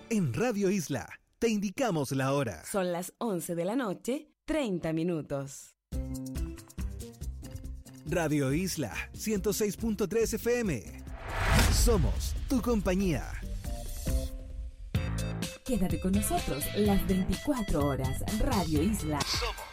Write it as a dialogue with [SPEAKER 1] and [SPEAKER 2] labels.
[SPEAKER 1] En Radio Isla te indicamos la hora.
[SPEAKER 2] Son las 11 de la noche, 30 minutos.
[SPEAKER 1] Radio Isla 106.3 FM. Somos tu compañía.
[SPEAKER 3] Quédate con nosotros las 24 horas. Radio Isla.
[SPEAKER 1] Somos